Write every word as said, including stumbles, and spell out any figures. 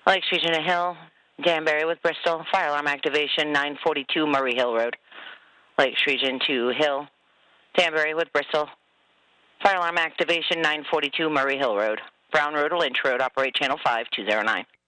Lakes Region of Hill, Danbury with Bristol. Fire alarm activation nine forty-two Murray Hill Road. Lakes Region to Hill, Danbury with Bristol. Fire alarm activation nine forty-two Murray Hill Road. Brown Road or Lynch Road. Operate channel five two zero nine.